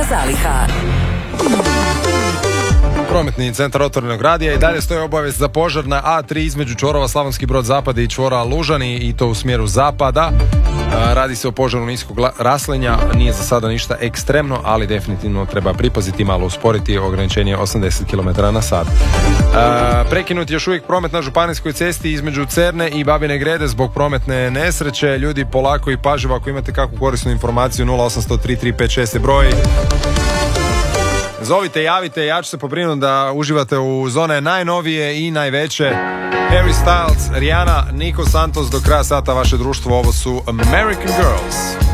Velika zaliha. Prometni centar Otvorenog radija i dalje stoji obavijest za požar na A3 između čvorova Slavonski Brod zapad i čvora Lužani i to u smjeru zapada. Radi se o požaru niskog raslinja, nije za sada ništa ekstremno, ali definitivno treba pripaziti, malo usporiti, ograničenje 80 km/h. Prekinut još uvijek promet na županijskoj cesti između Cerne i Babine Grede zbog prometne nesreće. Ljudi, polako i pažljivo, ako imate kakvu korisnu informaciju, 0800 3356 je broj. Zovite, javite, ja ću se pobrinuti da uživate u zone najnovije i najveće. Harry Styles, Rihanna, Nico Santos, do kraja sata vaše društvo, ovo su American Girls.